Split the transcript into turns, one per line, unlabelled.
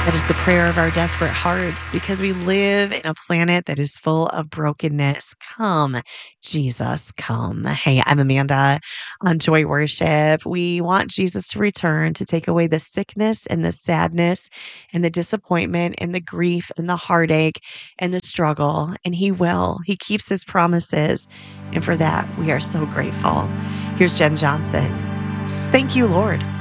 That is the prayer of our desperate hearts because we live in a planet that is full of brokenness. Come, Jesus, come. Hey, I'm Amanda on Joy Worship. We want Jesus to return to take away the sickness and the sadness and the disappointment and the grief and the heartache and the struggle. And He will. He keeps His promises. And for that, we are so grateful. Here's Jen Johnson. Thank you, Lord.